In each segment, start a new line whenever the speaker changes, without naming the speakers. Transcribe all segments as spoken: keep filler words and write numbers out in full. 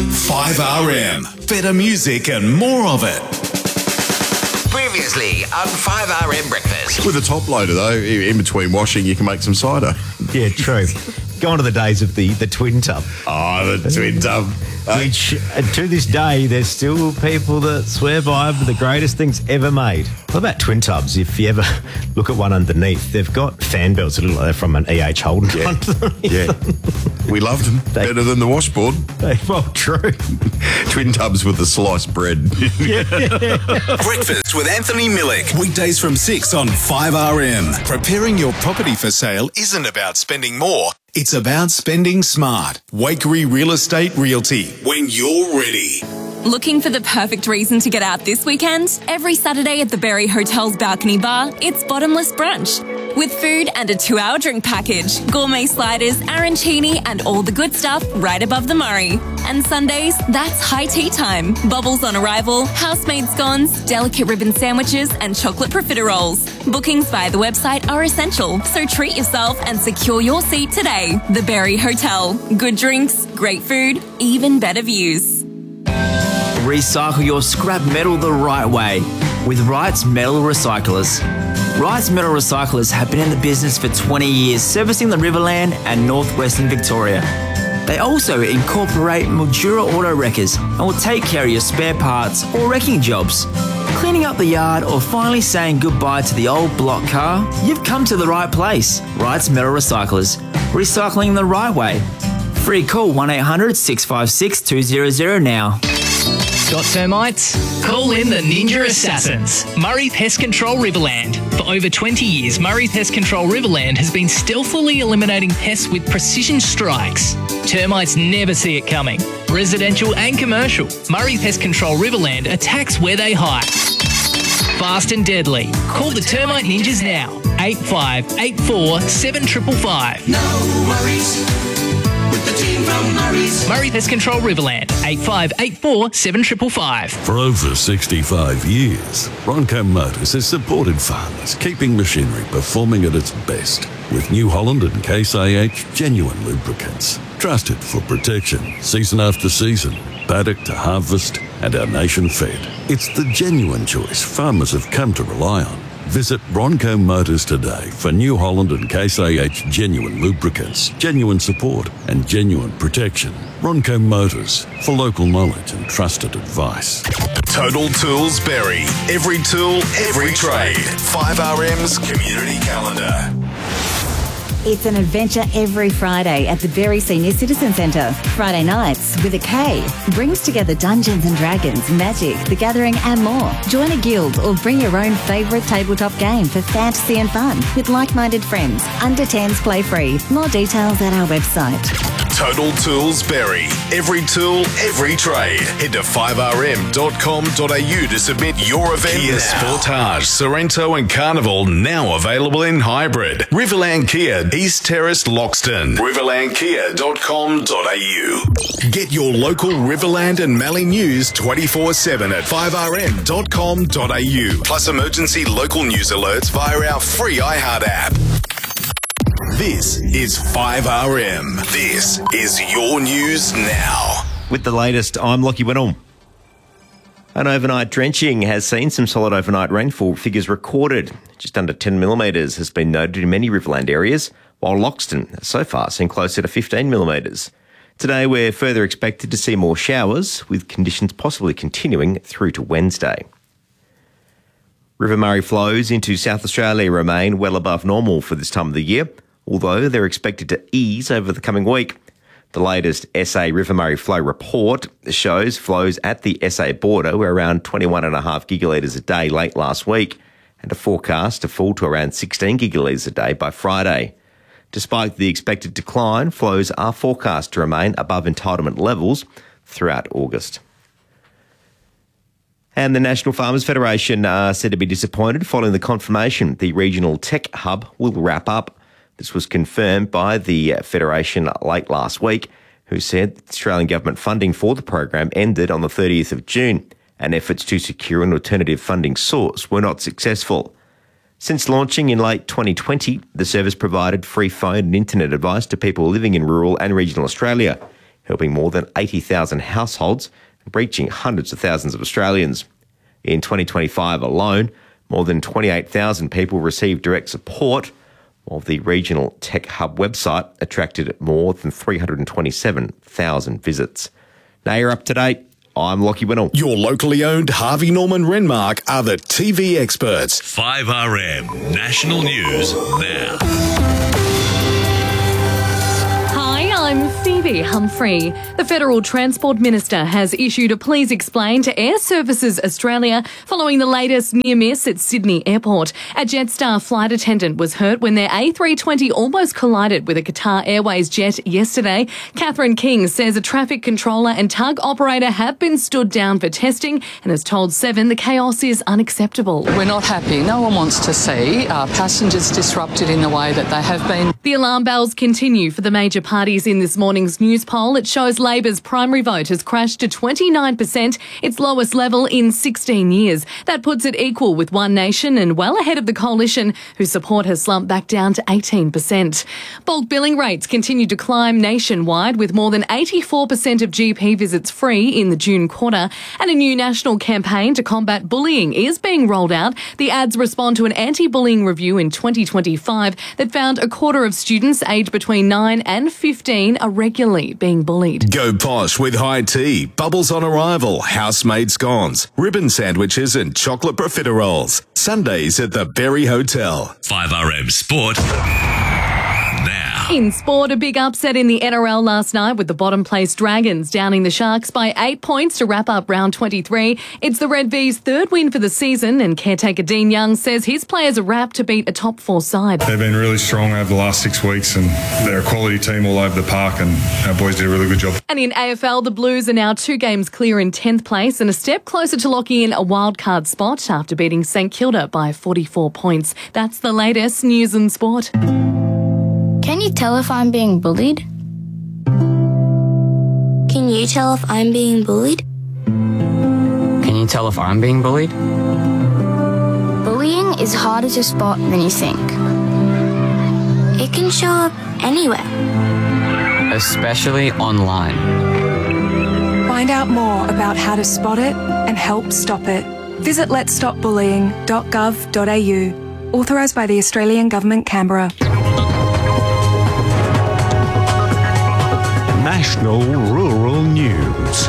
five R M. Better music and more of it.
Previously on five R M Breakfast.
With a top loader, though, in between washing, you can make some cider.
Yeah, true. Go on to the days of the, the twin tub.
Oh, the twin tub.
Which, uh, to this day, there's still people that swear by them, the greatest things ever made. What about twin tubs? If you ever look at one underneath, they've got fan belts that look like they're from an E H Holden.
Yeah, yeah. We loved them. They, Better than the washboard.
They, well, true.
Twin tubs with the sliced bread.
Breakfast with Anthony Millick. Weekdays from six on five R M. Preparing your property for sale isn't about spending more. It's about spending smart. Wakery Real Estate Realty. When you're ready.
Looking for the perfect reason to get out this weekend? Every Saturday at the Berry Hotel's Balcony Bar, it's bottomless brunch. With food and a two-hour drink package, gourmet sliders, arancini and all the good stuff right above the Murray. And Sundays, that's high tea time. Bubbles on arrival, house-made scones, delicate ribbon sandwiches and chocolate profiteroles. Bookings via the website are essential, so treat yourself and secure your seat today. The Berry Hotel. Good drinks, great food, even better views.
Recycle your scrap metal the right way with Wright's Metal Recyclers. Wright's Metal Recyclers have been in the business for twenty years, servicing the Riverland and northwestern Victoria. They also incorporate Mildura auto wreckers and will take care of your spare parts or wrecking jobs. Cleaning up the yard or finally saying goodbye to the old block car? You've come to the right place. Wright's Metal Recyclers. Recycling the right way. Free call one eight hundred six five six two hundred now.
Got termites? Call in the Ninja Assassins. Murray Pest Control Riverland. For over twenty years, Murray Pest Control Riverland has been stealthily eliminating pests with precision strikes. Termites never see it coming. Residential and commercial, Murray Pest Control Riverland attacks where they hide. Fast and deadly. Call the Termite Ninjas now. eight five eight four seven five five five.
No worries. With the team from Murray's.
Murray Pest Control Riverland, eight five eight four seven five five five.
For over sixty-five years, Ronco Motors has supported farmers, keeping machinery performing at its best with New Holland and Case I H genuine lubricants. Trusted for protection, season after season, paddock to harvest, and our nation fed. It's the genuine choice farmers have come to rely on. Visit Ronco Motors today for New Holland and Case I H genuine lubricants, genuine support and genuine protection. Ronco Motors, for local knowledge and trusted advice.
Total Tools Berry. Every tool, every trade. five R M's community calendar.
It's an adventure every Friday at the Berry Senior Citizen Centre. Friday nights with a K brings together Dungeons and Dragons, Magic, The Gathering and more. Join a guild or bring your own favourite tabletop game for fantasy and fun with like-minded friends. Under tens play free. More details at our website.
Total Tools Berry. Every tool, every trade. Head to five R M dot com dot A U to submit your event Kia now. Sportage, Sorrento and Carnival now available in hybrid. Riverland Kia, East Terrace, Loxton. riverland kia dot com dot A U. Get your local Riverland and Mallee news twenty-four seven at five R M dot com dot A U. Plus emergency local news alerts via our free iHeart app. This is five R M. This is your news now.
With the latest, I'm Lockie Winnell. An overnight drenching has seen some solid overnight rainfall figures recorded. Just under ten millimetres has been noted in many Riverland areas, while Loxton has so far seen closer to fifteen millimetres. Today we're further expected to see more showers, with conditions possibly continuing through to Wednesday. River Murray flows into South Australia remain well above normal for this time of the year, although they're expected to ease over the coming week. The latest S A River Murray flow report shows flows at the S A border were around twenty-one point five gigalitres a day late last week, and a forecast to fall to around sixteen gigalitres a day by Friday. Despite the expected decline, flows are forecast to remain above entitlement levels throughout August. And the National Farmers Federation are said to be disappointed following the confirmation the regional tech hub will wrap up. This was confirmed by the Federation late last week, who said the Australian government funding for the program ended on the thirtieth of June, and efforts to secure an alternative funding source were not successful. Since launching in late twenty twenty, the service provided free phone and internet advice to people living in rural and regional Australia helping more than eighty thousand households and reaching hundreds of thousands of Australians. In twenty twenty-five alone, more than twenty-eight thousand people received direct support, while the regional tech hub website attracted more than three hundred twenty-seven thousand visits. Now you're up to date. I'm Lockie Winnell.
Your locally owned Harvey Norman Renmark are the T V experts.
five R M National News now.
I'm Phoebe Humphrey. The Federal Transport Minister has issued a please explain to Air Services Australia following the latest near miss at Sydney Airport. A Jetstar flight attendant was hurt when their A three twenty almost collided with a Qatar Airways jet yesterday. Catherine King says a traffic controller and tug operator have been stood down for testing and has told Seven the chaos is unacceptable.
We're not happy. No one wants to see our passengers disrupted in the way that they have been.
The alarm bells continue for the major parties in this morning's news poll. It shows Labor's primary vote has crashed to twenty-nine percent, its lowest level in sixteen years. That puts it equal with One Nation and well ahead of the Coalition, whose support has slumped back down to eighteen percent. Bulk billing rates continue to climb nationwide, with more than eighty-four percent of G P visits free in the June quarter. And a new national campaign to combat bullying is being rolled out. The ads respond to an anti-bullying review in twenty twenty-five that found a quarter of students aged between nine and fifteen are regularly being bullied.
Go posh with high tea, bubbles on arrival, house-made scones, ribbon sandwiches and chocolate profiteroles. Sundays at the Berry Hotel.
five R M Sport now.
In sport, a big upset in the N R L last night with the bottom-placed Dragons downing the Sharks by eight points to wrap up round twenty-three. It's the Red V's third win for the season, and caretaker Dean Young says his players are wrapped to beat a top-four side.
They've been really strong over the last six weeks, and they're a quality team all over the park, and our boys did a really good job.
And in A F L, the Blues are now two games clear in tenth place and a step closer to locking in a wildcard spot after beating St Kilda by forty-four points. That's the latest news and sport.
Can you tell if I'm being bullied? Can you tell if I'm being bullied?
Can you tell if I'm being bullied?
Bullying is harder to spot than you think. It can show up anywhere.
Especially online.
Find out more about how to spot it and help stop it. Visit lets stop bullying dot gov dot a u. Authorised by the Australian Government, Canberra.
National Rural News.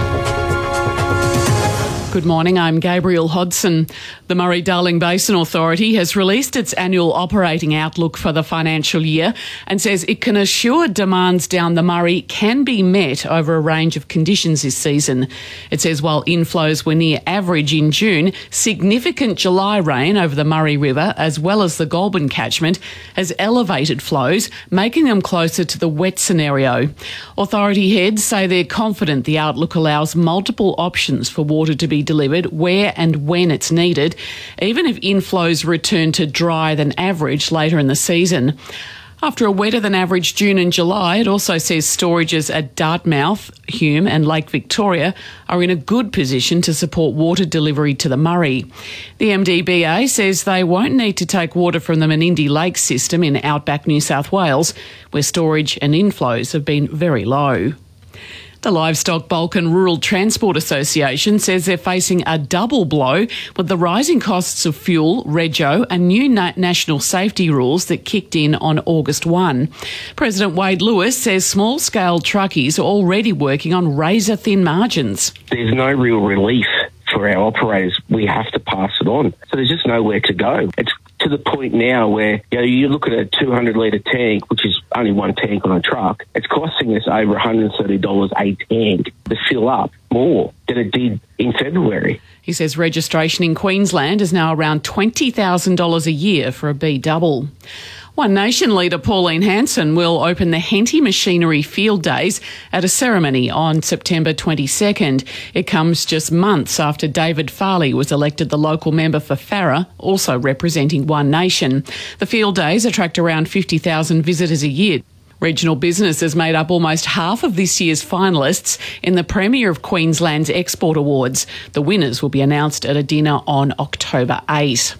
Good morning, I'm Gabriel Hodson. The Murray-Darling Basin Authority has released its annual operating outlook for the financial year and says it can assure demands down the Murray can be met over a range of conditions this season. It says while inflows were near average in June, significant July rain over the Murray River as well as the Goulburn catchment has elevated flows, making them closer to the wet scenario. Authority heads say they're confident the outlook allows multiple options for water to be delivered where and when it's needed, even if inflows return to drier than average later in the season. After a wetter than average June and July, it also says storages at Dartmouth, Hume and Lake Victoria are in a good position to support water delivery to the Murray. The M D B A says they won't need to take water from the Menindee Lake system in outback New South Wales, where storage and inflows have been very low. The Livestock, Bulk and Rural Transport Association says they're facing a double blow with the rising costs of fuel, rego and new na- national safety rules that kicked in on August first. President Wade Lewis says small-scale truckies are already working on razor-thin margins.
There's no real relief for our operators. We have to pass it on. So there's just nowhere to go. It's to the point now where, you know, you look at a two hundred litre tank, which is only one tank on a truck, it's costing us over one hundred thirty dollars a tank to fill up, more than it did in February.
He says registration in Queensland is now around twenty thousand dollars a year for a B double. One Nation leader Pauline Hanson will open the Henty Machinery Field Days at a ceremony on September twenty-second. It comes just months after David Farley was elected the local member for Farrer, also representing One Nation. The Field Days attract around fifty thousand visitors a year. Regional businesses made up almost half of this year's finalists in the Premier of Queensland's Export Awards. The winners will be announced at a dinner on October eighth.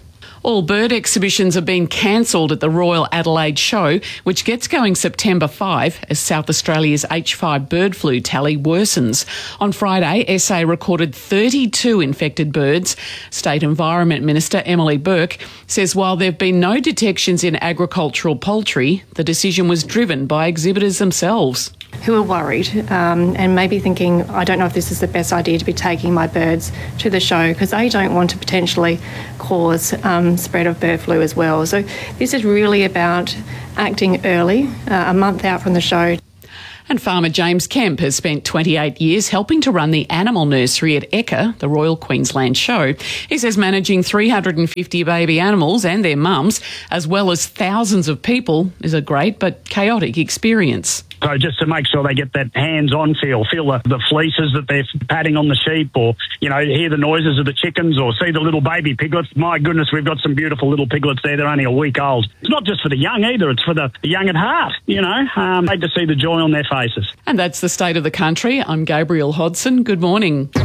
All bird exhibitions have been cancelled at the Royal Adelaide Show, which gets going September fifth as South Australia's H five bird flu tally worsens. On Friday, S A recorded thirty-two infected birds. State Environment Minister Emily Burke says while there have been no detections in agricultural poultry, the decision was driven by exhibitors themselves.
Who are worried um, and maybe thinking, I don't know if this is the best idea to be taking my birds to the show because they don't want to potentially cause um, spread of bird flu as well. So this is really about acting early, uh, a month out from the show.
And farmer James Kemp has spent twenty-eight years helping to run the animal nursery at Ekka, the Royal Queensland Show. He says managing three hundred fifty baby animals and their mums, as well as thousands of people, is a great but chaotic experience.
So just to make sure they get that hands-on feel, feel the, the fleeces that they're patting on the sheep, or, you know, hear the noises of the chickens, or see the little baby piglets. My goodness, we've got some beautiful little piglets there. They're only a week old. It's not just for the young either. It's for the, the young at heart, you know. Um, made to see the joy on their faces.
And that's the state of the country. I'm Gabrielle Hodson. Good morning.